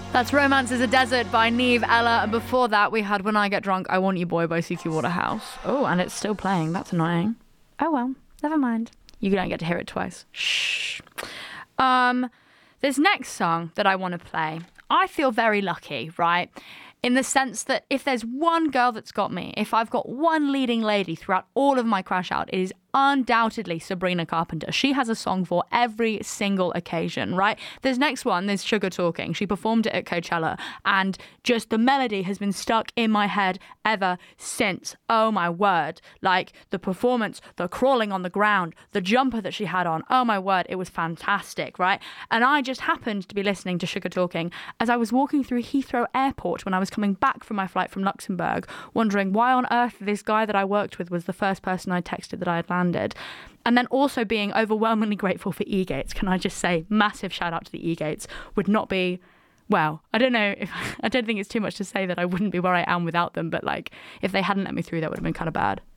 That's Romance is a Desert by Neve Ella. And before that, we had When I Get Drunk, I Want You Boy by CQ Waterhouse. Oh, and it's still playing. That's annoying. Oh, well, never mind. You don't get to hear it twice. Shh. This next song that I want to play, I feel very lucky, right? In the sense that if there's one girl that's got me, if I've got one leading lady throughout all of my Crash Out, it is undoubtedly Sabrina Carpenter. She has a song for every single occasion, right? This next one, there's Sugar Talking. She performed it at Coachella, and just the melody has been stuck in my head ever since. Oh my word. Like the performance, the crawling on the ground, the jumper that she had on. Oh my word, it was fantastic, right? And I just happened to be listening to Sugar Talking as I was walking through Heathrow Airport when I was coming back from my flight from Luxembourg, wondering why on earth this guy that I worked with was the first person I texted that I had landed. And then also being overwhelmingly grateful for E-Gates. Can I just say, massive shout out to the E-Gates. Would not be, well, I don't know if, I don't think it's too much to say that I wouldn't be where I am without them, but like, if they hadn't let me through, that would have been kind of bad.